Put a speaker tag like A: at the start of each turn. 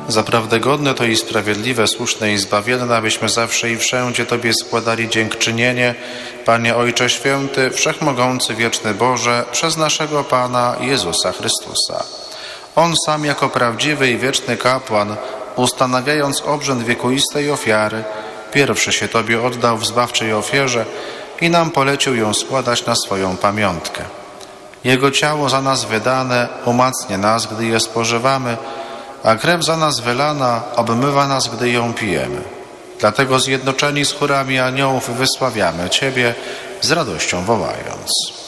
A: Zaprawdę godne to i sprawiedliwe, słuszne i zbawienne, abyśmy zawsze i wszędzie Tobie składali dziękczynienie, Panie Ojcze Święty, Wszechmogący, Wieczny Boże, przez naszego Pana Jezusa Chrystusa. On sam jako prawdziwy i wieczny kapłan, ustanawiając obrzęd wiekuistej ofiary, pierwszy się Tobie oddał w zbawczej ofierze i nam polecił ją składać na swoją pamiątkę. Jego ciało za nas wydane umacnia nas, gdy je spożywamy, a krew za nas wylana obmywa nas, gdy ją pijemy. Dlatego zjednoczeni z chórami aniołów wysławiamy Ciebie, z radością wołając.